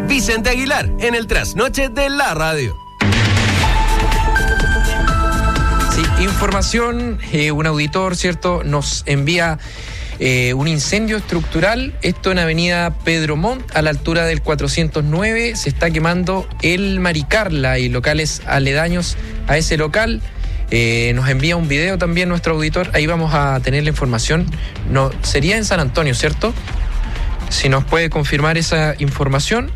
Vicente Aguilar, en el Trasnoche de la Radio. Sí, información, un auditor, ¿cierto?, nos envía un incendio estructural, esto en avenida Pedro Montt, a la altura del 409, se está quemando el Maricarla y locales aledaños a ese local. Nos envía un video también nuestro auditor, ahí vamos a tener la información. No, sería en San Antonio, ¿cierto? Si nos puede confirmar esa información.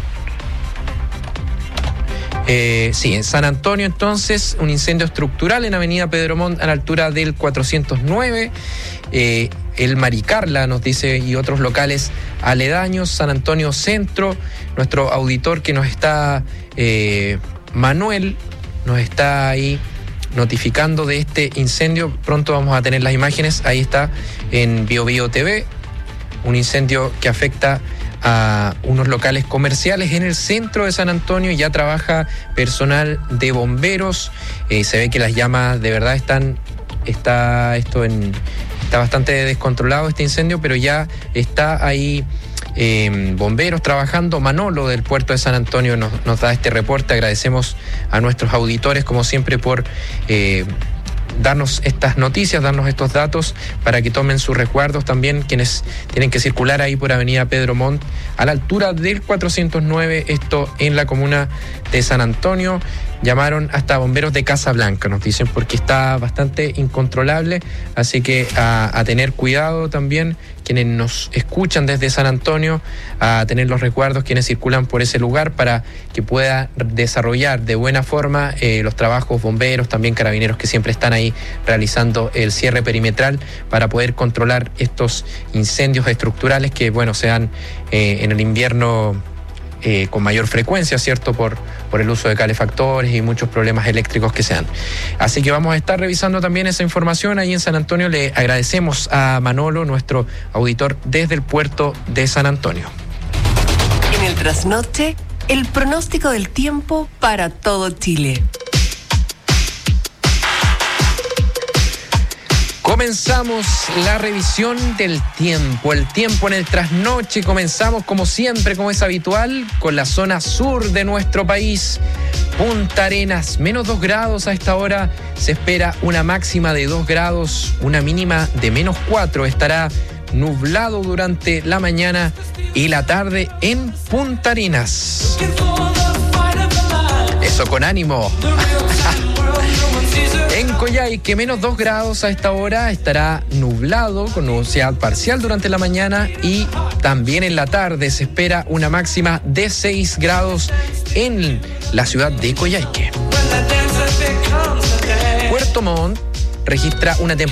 Sí, en San Antonio entonces, un incendio estructural en avenida Pedro Montt a la altura del 409. El Maricarla nos dice, y otros locales aledaños, San Antonio Centro. Nuestro auditor que nos está, Manuel, nos está ahí notificando de este incendio. Pronto vamos a tener las imágenes, ahí está en BioBio TV, un incendio que afecta a unos locales comerciales en el centro de San Antonio. Ya trabaja personal de bomberos, se ve que las llamas de verdad está bastante descontrolado este incendio, pero ya está ahí bomberos trabajando. Manolo del puerto de San Antonio nos da este reporte. Agradecemos a nuestros auditores como siempre por darnos estas noticias, darnos estos datos para que tomen sus resguardos también quienes tienen que circular ahí por avenida Pedro Montt a la altura del 409, esto en la comuna de San Antonio. Llamaron hasta bomberos de Casablanca, nos dicen, porque está bastante incontrolable, así que a tener cuidado también quienes nos escuchan desde San Antonio, a tener los resguardos quienes circulan por ese lugar para que pueda desarrollar de buena forma los trabajos bomberos, también carabineros que siempre están ahí realizando el cierre perimetral para poder controlar estos incendios estructurales que, bueno, se dan en el invierno con mayor frecuencia, ¿cierto?, por el uso de calefactores y muchos problemas eléctricos que se dan. Así que vamos a estar revisando también esa información ahí en San Antonio. Le agradecemos a Manolo, nuestro auditor desde el puerto de San Antonio. En el Trasnoche, el pronóstico del tiempo para todo Chile. Comenzamos la revisión del tiempo. El tiempo en el Trasnoche. Comenzamos como siempre, como es habitual, con la zona sur de nuestro país. Punta Arenas, menos 2 grados a esta hora. Se espera una máxima de 2 grados, una mínima de menos 4. Estará nublado durante la mañana y la tarde en Punta Arenas. Eso, con ánimo. En Coyhaique, menos 2 grados a esta hora, estará nublado con nubosidad parcial durante la mañana y también en la tarde se espera una máxima de 6 grados en la ciudad de Coyhaique. Puerto Montt registra una temperatura